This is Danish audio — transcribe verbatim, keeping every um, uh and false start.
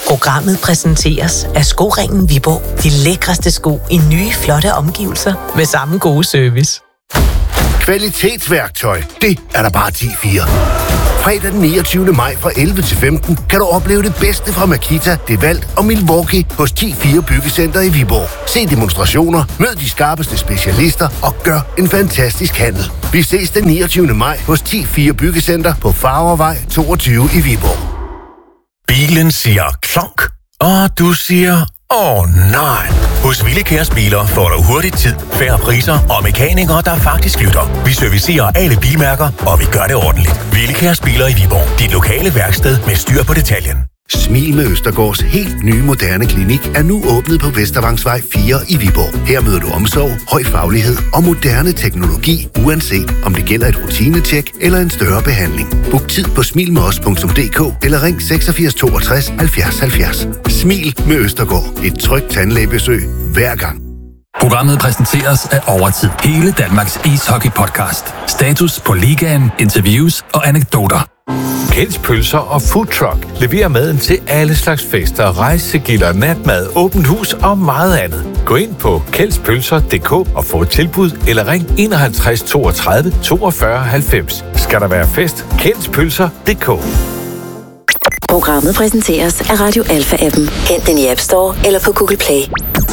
Programmet præsenteres af Skoringen Viborg. De lækreste sko i nye, flotte omgivelser med samme gode service. Kvalitetsværktøj, det er der bare ti fire. Fredag den niogtyvende maj fra elleve til femten kan du opleve det bedste fra Makita, DeWalt og Milwaukee hos ti fire Byggecenter i Viborg. Se demonstrationer, mød de skarpeste specialister og gør en fantastisk handel. Vi ses den niogtyvende maj hos ti fire Byggecenter på Farvervej toogtyve i Viborg. Bilen siger klonk, og du siger åh nej. Hos Willekærs Biler får du hurtigt tid, færre priser og mekanikere, der faktisk lytter. Vi servicerer alle bilmærker, og vi gør det ordentligt. Willekærs Biler i Viborg. Dit lokale værksted med styr på detaljen. Smil med Østergaards helt nye moderne klinik er nu åbnet på Vestervangsvej fire i Viborg. Her møder du omsorg, høj faglighed og moderne teknologi, uanset om det gælder et rutinetjek eller en større behandling. Book tid på smil med os punktum d k eller ring seksogfirs toogtres halvfjerds halvfjerds. Smil med Østergaard. Et trygt tandlægebesøg hver gang. Programmet præsenteres af Overtid. Hele Danmarks ishockey-podcast. Status på ligaen, interviews og anekdoter. Kjelds Pølser og Food Truck leverer maden til alle slags fester, rejsegilder, natmad, åbent hus og meget andet. Gå ind på kjeldspølser punktum d k og få et tilbud, eller ring enoghalvtreds toogtredive toogfyrre halvfems. Skal der være fest? Kjelds Pølser punktum d k. Programmet præsenteres af Radio Alpha-appen. Hent den i App Store eller på Google Play.